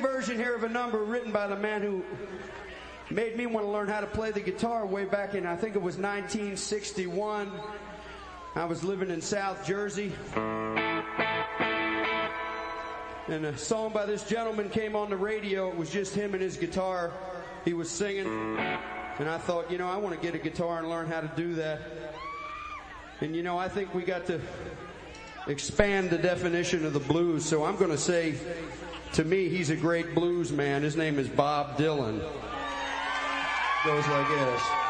version here of a number written by the man who made me want to learn how to play the guitar way back in, I think it was 1961. I was living in South Jersey. And a song by this gentleman came on the radio. It was just him and his guitar. He was singing. And I thought, you know, I want to get a guitar and learn how to do that. And, you know, I think we got to expand the definition of the blues. So I'm going to say, to me, he's a great blues man. His name is Bob Dylan. Goes like this.